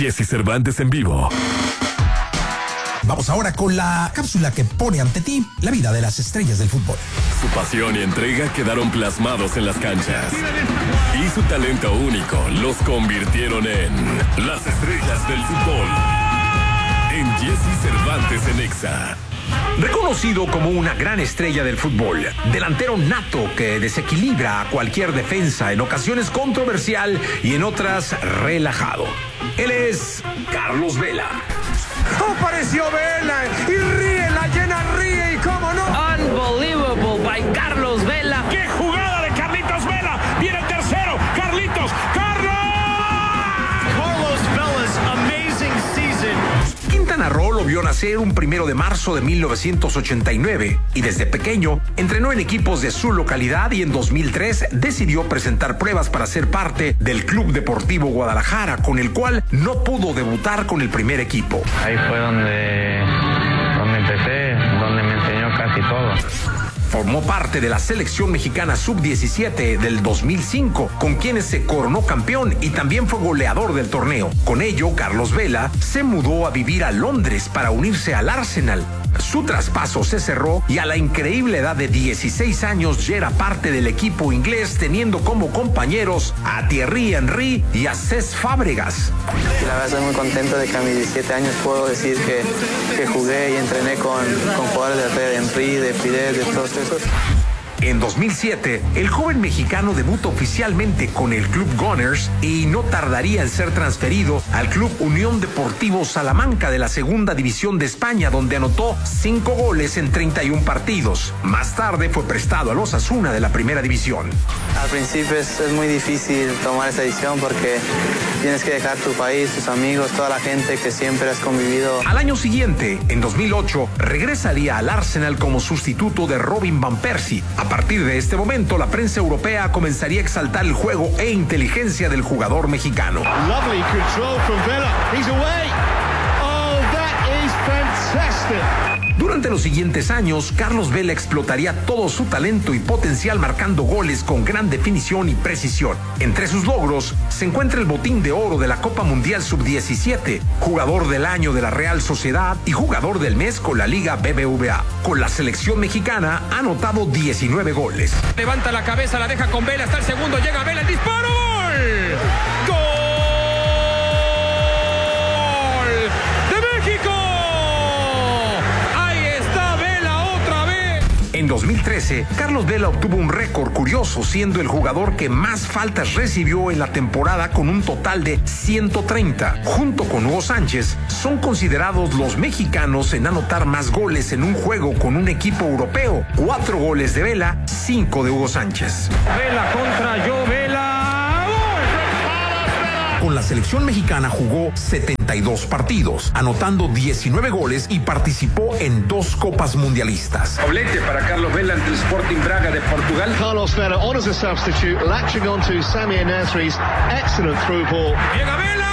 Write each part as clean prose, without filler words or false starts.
Jesse Cervantes en vivo. Vamos ahora con la cápsula que pone ante ti la vida de las estrellas del fútbol. Su pasión y entrega quedaron plasmados en las canchas. Y su talento único los convirtieron en las estrellas del fútbol. En Jesse Cervantes en Exa. Reconocido como una gran estrella del fútbol, delantero nato que desequilibra a cualquier defensa, en ocasiones controversial y en otras relajado. Él es Carlos Vela. Apareció Vela y ríe, la llena ríe y cómo no. Unbelievable by Carlos Vela. ¡Qué jugada de Carlitos Vela! Viene el tercero, Carlitos, ¡Carlos! Carlos Vela's amazing season. Quintana Roo lo vio nacer un 1 de marzo de 1989 y desde pequeño entrenó en equipos de su localidad y en 2003 decidió presentar pruebas para ser parte del Club Deportivo Guadalajara, con el cual no pudo debutar con el primer equipo. Ahí fue donde empecé, donde me enseñó casi todo. Formó parte de la selección mexicana sub-17 del 2005, con quienes se coronó campeón y también fue goleador del torneo. Con ello, Carlos Vela se mudó a vivir a Londres para unirse al Arsenal. Su traspaso se cerró y a la increíble edad de 16 años ya era parte del equipo inglés, teniendo como compañeros a Thierry Henry y a Cesc Fábregas. La verdad estoy muy contento de que a mis 17 años puedo decir que jugué y entrené con jugadores de Thierry Henry, de Fidel, de todos esos. En 2007, el joven mexicano debuta oficialmente con el Club Gunners y no tardaría en ser transferido al Club Unión Deportivo Salamanca de la Segunda División de España, donde anotó 5 goles en 31 partidos. Más tarde fue prestado al Osasuna de la Primera División. Al principio es muy difícil tomar esa decisión porque tienes que dejar tu país, tus amigos, toda la gente que siempre has convivido. Al año siguiente, en 2008, regresaría al Arsenal como sustituto de Robin van Persie. A partir de este momento, la prensa europea comenzaría a exaltar el juego e inteligencia del jugador mexicano. Lovely control from Vela. He's away. Oh, that is fantastic. Durante los siguientes años, Carlos Vela explotaría todo su talento y potencial marcando goles con gran definición y precisión. Entre sus logros se encuentra el botín de oro de la Copa Mundial Sub-17, jugador del año de la Real Sociedad y jugador del mes con la Liga BBVA. Con la selección mexicana ha anotado 19 goles. Levanta la cabeza, la deja con Vela, está el segundo, llega Vela, el disparo, ¡gol! ¡Gol! En 2013, Carlos Vela obtuvo un récord curioso, siendo el jugador que más faltas recibió en la temporada con un total de 130. Junto con Hugo Sánchez, son considerados los mexicanos en anotar más goles en un juego con un equipo europeo. 4 goles de Vela, 5 de Hugo Sánchez. Vela contra Joe Vela. Con la selección mexicana jugó 72 partidos, anotando 19 goles y participó en 2 copas mundialistas. Doblete para Carlos Vela ante el Sporting Braga de Portugal. Carlos Vela on as a substitute, latching onto Sami Nasri's excellent through ball. Llega Vela.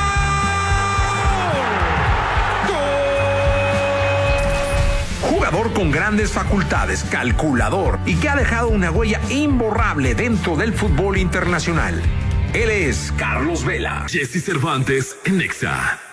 Jugador con grandes facultades, calculador y que ha dejado una huella imborrable dentro del fútbol internacional. Él es Carlos Vela. Jesse Cervantes en Exa.